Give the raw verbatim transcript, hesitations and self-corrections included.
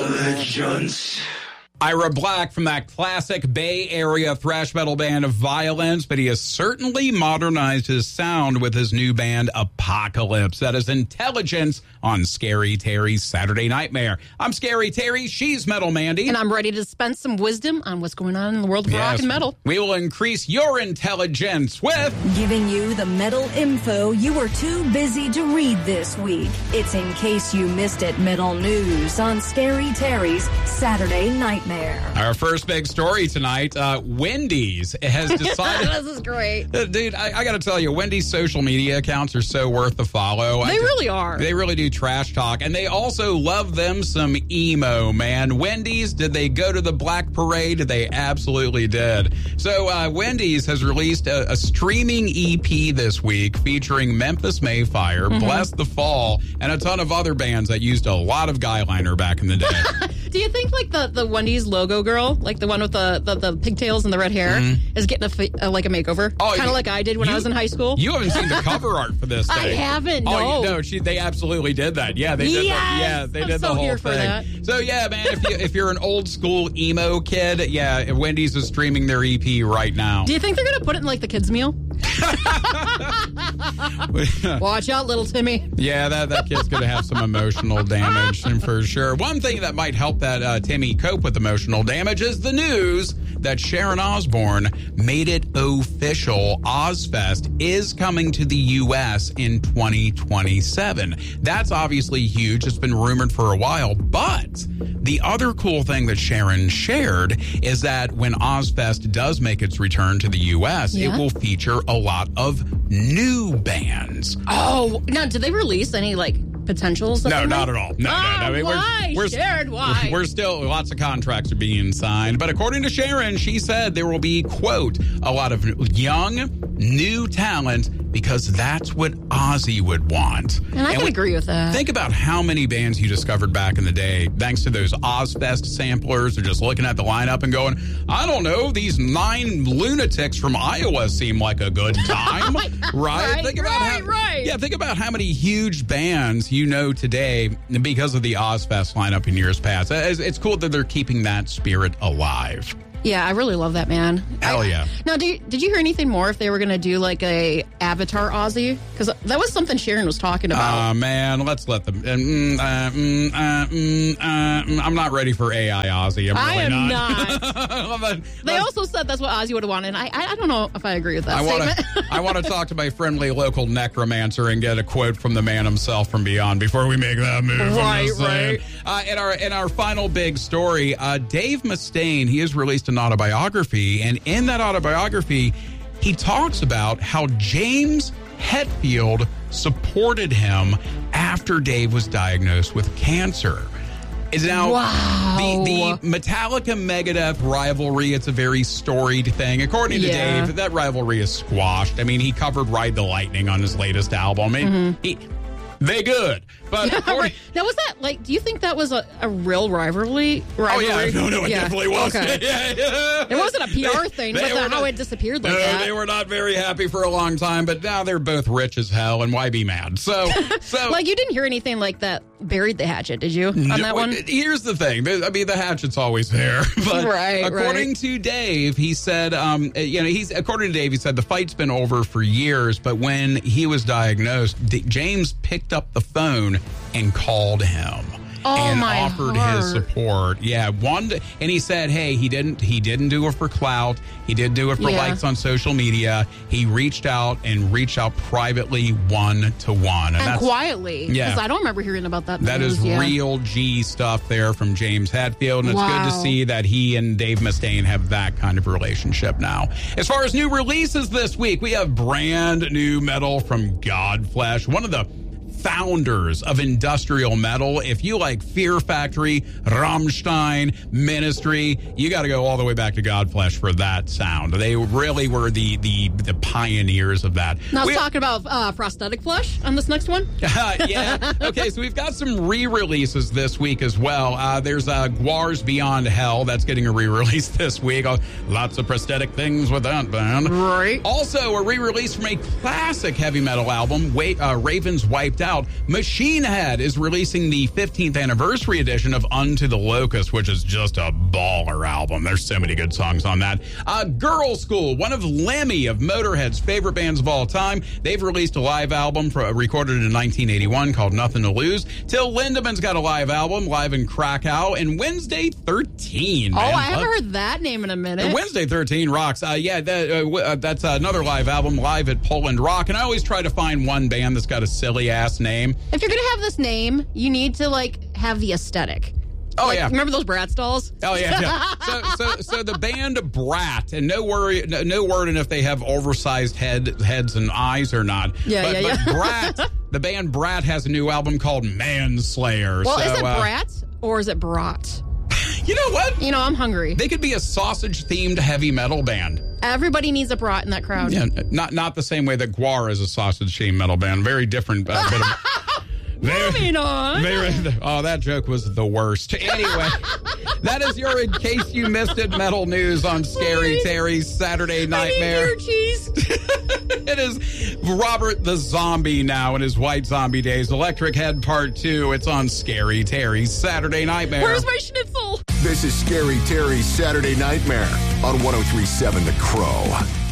Intelligence. Ira Black from that classic Bay Area thrash metal band of Violence, but he has certainly modernized his sound with his new band Apocalypse. That is Intelligence on Scary Terry's Saturday Nightmare. I'm Scary Terry, she's Metal Mandy. And I'm ready to dispense some wisdom on what's going on in the world of yes. rock and metal. We will increase your intelligence with... giving you the metal info you were too busy to read this week. It's in case you missed it metal news on Scary Terry's Saturday Nightmare. Our first big story tonight, uh, Wendy's has decided... This is great. Uh, dude, I, I got to tell you, Wendy's social media accounts are so worth the follow. They just, really are. They really do trash talk, and they also love them some emo, man. Wendy's, did they go to the Black Parade? They absolutely did. So uh, Wendy's has released a, a streaming E P this week featuring Memphis Mayfire, mm-hmm. Bless the Fall, and a ton of other bands that used a lot of guyliner back in the day. Do you think like the, the Wendy's logo girl, like the one with the, the, the pigtails and the red hair, mm-hmm. is getting a, uh, like a makeover? Oh, kind of like I did when you, I was in high school? You haven't seen the cover art for this thing. I haven't, oh, no. You, no, she, they absolutely did that. Yeah, they did yes! the, yeah, they I'm did so the whole here thing. For that. So, yeah, man, if, you, if you're an old school emo kid, yeah, Wendy's is streaming their E P right now. Do you think they're going to put it in like the kids' meal? Watch out, little Timmy. Yeah, that, that kid's going to have some emotional damage, and for sure. One thing that might help that uh, Timmy cope with emotional damage is the news that Sharon Osbourne made it official. Ozfest is coming to the U S in twenty twenty-seven. That's obviously huge. It's been rumored for a while. But the other cool thing that Sharon shared is that when Ozfest does make its return to the U S, yeah. it will feature a lot of new bands. Oh, now, did they release any, like, potentials? No, not at all. No, oh, no, no. I mean, why? We're, we're, Sharon, why? We're still, lots of contracts are being signed. But according to Sharon, she said there will be, quote, a lot of young, new talent because that's what Ozzy would want. And I and can we, agree with that. Think about how many bands you discovered back in the day thanks to those Ozfest samplers. They're just looking at the lineup and going, I don't know, these nine lunatics from Iowa seem like a good time. right? Right, think about right, how, right. Yeah, think about how many huge bands you know today because of the Ozfest lineup in years past. It's, it's cool that they're keeping that spirit alive. Yeah, I really love that, man. Hell I, yeah. Now, did you, did you hear anything more if they were going to do like a Avatar Ozzy? Because that was something Sharon was talking about. Oh, uh, man, let's let them. Mm, uh, mm, uh, mm, uh, I'm not ready for A I Ozzy. I'm really I am not. not. but, they also said that's what Ozzy would have wanted. And I, I don't know if I agree with that I statement. Wanna, I want to talk to my friendly local necromancer and get a quote from the man himself from beyond before we make that move. Right, right. Uh, in, our, in our final big story, uh, Dave Mustaine, he has released an autobiography. And in that autobiography, he talks about how James Hetfield supported him after Dave was diagnosed with cancer. Is now wow. the, the Metallica Megadeth rivalry. It's a very storied thing. According to yeah. Dave, that rivalry is squashed. I mean, he covered Ride the Lightning on his latest album. I mean, mm-hmm. he, they good. But according, now, was that like? Do you think that was a, a real rivalry? rivalry? Oh yeah, no, no, it yeah. definitely was. Okay. yeah, yeah. It wasn't a P R they, thing, they but the, not, how it disappeared like no, that. They were not very happy for a long time, but now they're both rich as hell, and why be mad? So, so like you didn't hear anything like that. Buried the hatchet, did you? On no, that one. Here's the thing. I mean, the hatchet's always there, but right, according right. to Dave, he said, um, you know, he's according to Dave, he said the fight's been over for years, but when he was diagnosed, D- James picked up the phone and called him. Oh, and my offered heart. his support. Yeah, one, and he said, "Hey, he didn't. He didn't do it for clout. He didn't do it for yeah. likes on social media. He reached out and reached out privately, one to one, and, and that's, quietly. Yeah, because I don't remember hearing about that. That news, is yeah. real G stuff there from James Hetfield, and it's wow. good to see that he and Dave Mustaine have that kind of relationship now. As far as new releases this week, we have brand new metal from Godflesh, one of the founders of industrial metal. If you like Fear Factory, Rammstein, Ministry, you got to go all the way back to Godflesh for that sound. They really were the the, the pioneers of that. Now, I was we, talking about uh, prosthetic flesh on this next one. uh, yeah. Okay, so we've got some re-releases this week as well. Uh, there's uh, Guar's Beyond Hell. That's getting a re-release this week. Uh, lots of prosthetic things with that band. Right. Also, a re-release from a classic heavy metal album, Wait, uh, Ravens Wiped Out. out. Machine Head is releasing the fifteenth anniversary edition of Unto the Locust, which is just a baller album. There's so many good songs on that. Uh, Girl School, one of Lemmy of Motorhead's favorite bands of all time. They've released a live album for, recorded in nineteen eighty-one called Nothing to Lose. Till Lindemann's got a live album, live in Krakow. And Wednesday thirteen. Oh, man. I haven't heard that name in a minute. And Wednesday thirteen rocks. Uh, yeah, that, uh, w- uh, that's another live album, live at Poland Rock. And I always try to find one band that's got a silly-ass name. If you're going to have this name, you need to, like, have the aesthetic. Oh, like, yeah. Remember those Bratz dolls? Oh, yeah. yeah. So, so, so the band Brat, and no worry, no, no word in if they have oversized head, heads and eyes or not. Yeah, but, yeah, but yeah. Brat, the band Brat has a new album called Manslayer. Well, so, is it uh, Brat or is it Brat? You know what? You know, I'm hungry. They could be a sausage-themed heavy metal band. Everybody needs a Brat in that crowd. Yeah, not not the same way that Gwar is a sausage-themed metal band. Very different. Uh, bit of, very, Moving on. Very, oh, that joke was the worst. Anyway, that is your In Case You Missed It metal news on Scary Please. Terry's Saturday I Nightmare. need cheese. It is Robert the Zombie now in his White Zombie days. Electric Head Part two. It's on Scary Terry's Saturday Nightmare. Where's my schnitzel? This is Scary Terry's Saturday Nightmare on one oh three point seven The Crow.